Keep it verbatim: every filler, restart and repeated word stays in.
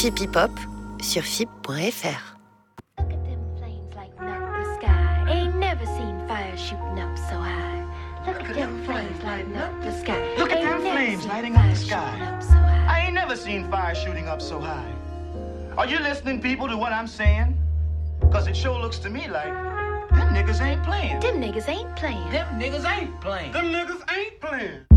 Fipi Pop sur fip point f r. Look at them flames lighting up the sky. Ain't never seen fire shooting up so high. Look at them flames lighting up the sky. Look at them flames lighting up the sky. I ain't never seen fire shooting up so high. Are you listening, people, to what I'm saying? Cause it sure looks to me like them niggas ain't playing. Them niggas ain't playing. Them niggas ain't playing. Them niggas ain't playing.